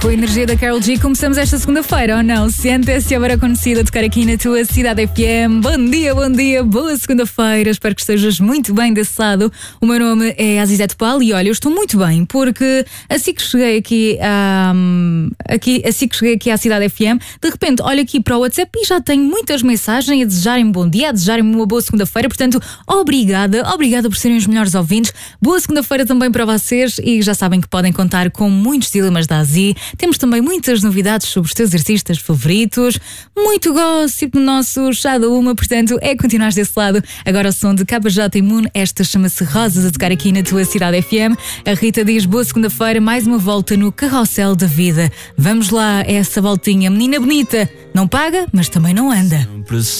Com a energia da Karol G, começamos esta segunda-feira, ou não? Sente-se agora conhecida a tocar aqui na tua Cidade FM. Bom dia, boa segunda-feira. Espero que estejas muito bem desse lado. O meu nome é Azizete Paulo e olha, eu estou muito bem, porque assim que cheguei aqui à Cidade FM, de repente olho aqui para o WhatsApp e já tenho muitas mensagens a desejarem-me bom dia, a desejarem-me uma boa segunda-feira. Portanto, obrigada por serem os melhores ouvintes. Boa segunda-feira também para vocês e já sabem que podem contar com muitos dilemas da Azi. Temos também muitas novidades sobre os teus artistas favoritos, muito gossip no nosso chá da uma, portanto é continuar desse lado. Agora o som de KJ e Moon, esta chama-se Rosas, a tocar aqui na tua Cidade FM. A Rita diz boa segunda-feira, mais uma volta no carrossel da vida. Vamos lá, essa voltinha, menina bonita, não paga, mas também não anda.